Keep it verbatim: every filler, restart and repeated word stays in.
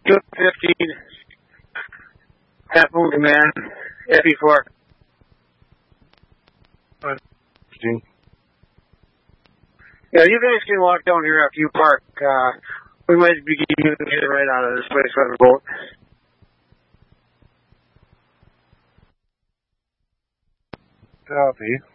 two fifteen, half moon command, F E four. Yeah, you guys can walk down here after you park. Uh, we might be getting you right out of this place with a boat. Copy.